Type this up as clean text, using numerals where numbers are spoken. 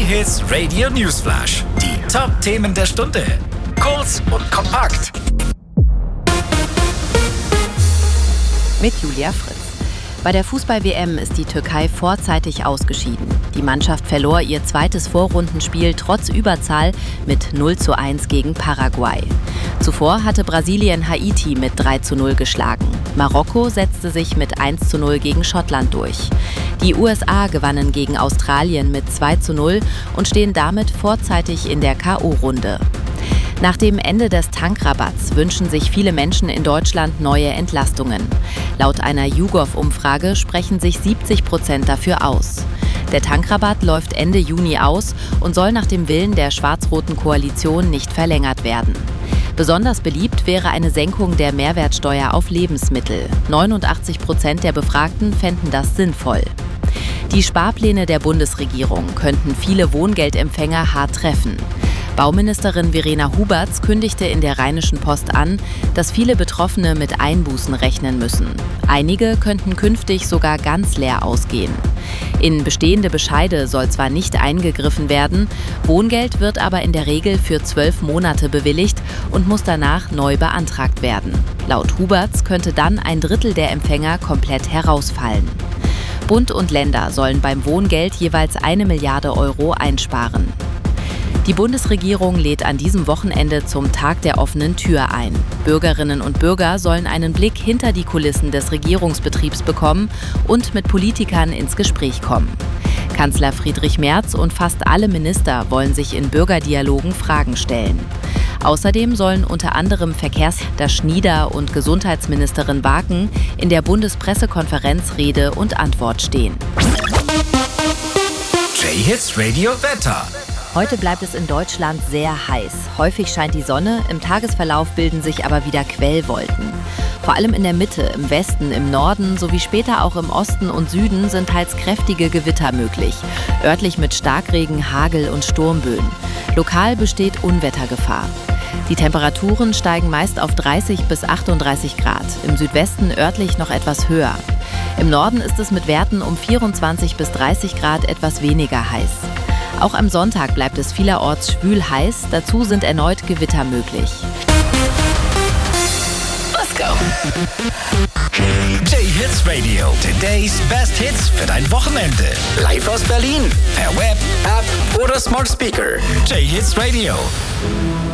J-Hits Radio Newsflash. Die Top-Themen der Stunde. Kurz und kompakt. Mit Julia Fritz. Bei der Fußball-WM ist die Türkei vorzeitig ausgeschieden. Die Mannschaft verlor ihr zweites Vorrundenspiel trotz Überzahl mit 0:1 gegen Paraguay. Zuvor hatte Brasilien Haiti mit 3:0 geschlagen. Marokko setzte sich mit 1:0 gegen Schottland durch. Die USA gewannen gegen Australien mit 2:0 und stehen damit vorzeitig in der K.O.-Runde. Nach dem Ende des Tankrabatts wünschen sich viele Menschen in Deutschland neue Entlastungen. Laut einer YouGov-Umfrage sprechen sich 70% dafür aus. Der Tankrabatt läuft Ende Juni aus und soll nach dem Willen der schwarz-roten Koalition nicht verlängert werden. Besonders beliebt wäre eine Senkung der Mehrwertsteuer auf Lebensmittel. 89% der Befragten fänden das sinnvoll. Die Sparpläne der Bundesregierung könnten viele Wohngeldempfänger hart treffen. Bauministerin Verena Huberts kündigte in der Rheinischen Post an, dass viele Betroffene mit Einbußen rechnen müssen. Einige könnten künftig sogar ganz leer ausgehen. In bestehende Bescheide soll zwar nicht eingegriffen werden, Wohngeld wird aber in der Regel für 12 Monate bewilligt und muss danach neu beantragt werden. Laut Huberts könnte dann ein Drittel der Empfänger komplett herausfallen. Bund und Länder sollen beim Wohngeld jeweils 1 Milliarde Euro einsparen. Die Bundesregierung lädt an diesem Wochenende zum Tag der offenen Tür ein. Bürgerinnen und Bürger sollen einen Blick hinter die Kulissen des Regierungsbetriebs bekommen und mit Politikern ins Gespräch kommen. Kanzler Friedrich Merz und fast alle Minister wollen sich in Bürgerdialogen Fragen stellen. Außerdem sollen unter anderem Verkehrsminister Schnieder und Gesundheitsministerin Baken in der Bundespressekonferenz Rede und Antwort stehen. J-Hits Radio Wetter. Heute bleibt es in Deutschland sehr heiß. Häufig scheint die Sonne, im Tagesverlauf bilden sich aber wieder Quellwolken. Vor allem in der Mitte, im Westen, im Norden sowie später auch im Osten und Süden sind teils kräftige Gewitter möglich. Örtlich mit Starkregen, Hagel und Sturmböen. Lokal besteht Unwettergefahr. Die Temperaturen steigen meist auf 30 bis 38 Grad, im Südwesten örtlich noch etwas höher. Im Norden ist es mit Werten um 24 bis 30 Grad etwas weniger heiß. Auch am Sonntag bleibt es vielerorts schwül heiß, dazu sind erneut Gewitter möglich. Let's go! J-Hits Radio, today's best hits für dein Wochenende. Live aus Berlin, per Web, App oder Smart Speaker. J-Hits Radio.